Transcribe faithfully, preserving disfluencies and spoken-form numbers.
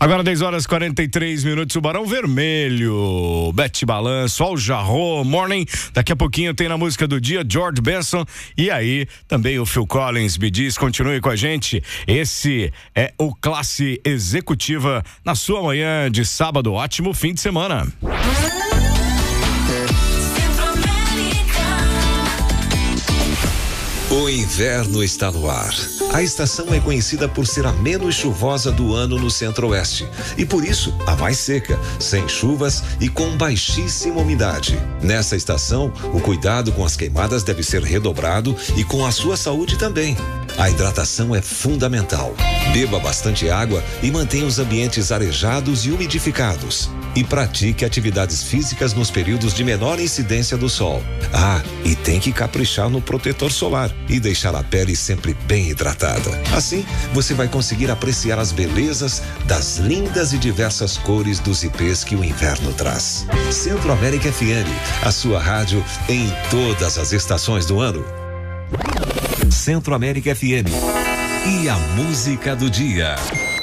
Agora dez horas e quarenta e três minutos, o Barão Vermelho, Bete Balanço, Al Jarreau, Morning. Daqui a pouquinho tem na música do dia George Benson e aí também o Phil Collins. Me diz, continue com a gente. Esse é o Classe Executiva na sua manhã de sábado. Ótimo fim de semana. O inverno está no ar. A estação é conhecida por ser a menos chuvosa do ano no centro-oeste e por isso a mais seca, sem chuvas e com baixíssima umidade. Nessa estação, o cuidado com as queimadas deve ser redobrado e com a sua saúde também. A hidratação é fundamental. Beba bastante água e mantenha os ambientes arejados e umidificados. E pratique atividades físicas nos períodos de menor incidência do sol. Ah, e tem que caprichar no protetor solar e deixar a pele sempre bem hidratada. Assim, você vai conseguir apreciar as belezas das lindas e diversas cores dos ipês que o inverno traz. Centro América F M, a sua rádio em todas as estações do ano. Centro América F M. E a música do dia.